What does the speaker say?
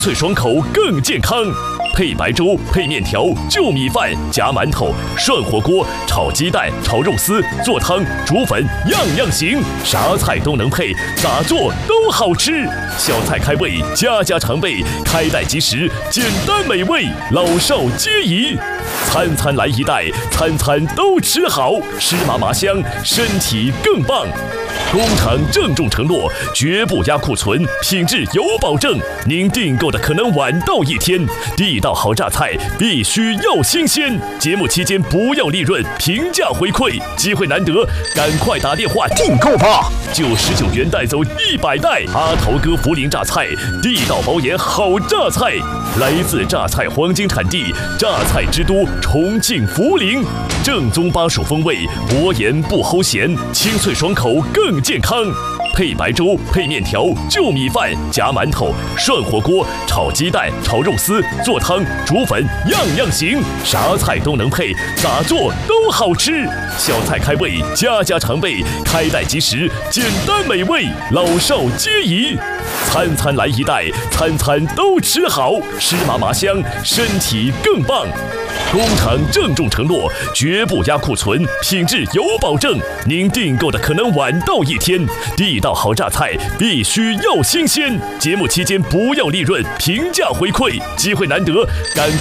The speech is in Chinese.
脆爽口更健康，配白粥、配面条、就米饭、夹馒头、涮火锅、炒鸡蛋、炒肉丝、做汤、煮粉，样样行，啥菜都能配，咋做都好吃。小菜开胃，家家常备，开袋即食，简单美味，老少皆宜。餐餐来一袋，餐餐都吃好，吃麻麻香，身体更棒。工厂郑重承诺，绝不压库存，品质有保证。您订购的可能晚到一天，地道好榨菜必须要新鲜。节目期间不要利润，平价回馈，机会难得，赶快打电话订购吧！就19元带走100袋阿头哥涪陵榨菜，地道保研好榨菜，来自榨菜黄金产地，榨菜之都重庆涪陵，正宗巴蜀风味，薄盐不齁咸，清脆爽口更健康。配白粥、配面条、就米饭、夹馒头、涮火锅、炒鸡蛋、炒肉丝、做汤、煮粉，样样行，啥菜都能配，咋做都好吃。小菜开胃，家家常备，开袋即食，简单美味，老少皆宜。餐餐来一袋，餐餐都吃好，吃麻麻香，身体更棒。工厂郑重承诺，绝不压库存，品质有保证。您订购的可能晚到一天，地道好榨菜必须要新鲜。节目期间不要利润，平价回馈，机会难得，赶快